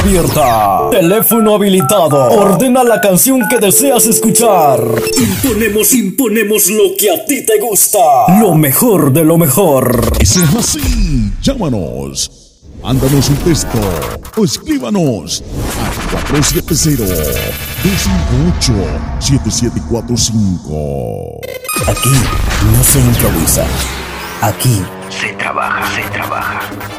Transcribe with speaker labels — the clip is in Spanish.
Speaker 1: Despierta. Teléfono habilitado. Ordena la canción que deseas escuchar. Imponemos lo que a ti te gusta. Lo mejor de lo mejor.
Speaker 2: Eso es así. Llámanos. Mándanos un texto o escríbanos a 476-258-7745.
Speaker 1: Aquí no se improvisa. Aquí
Speaker 3: se trabaja.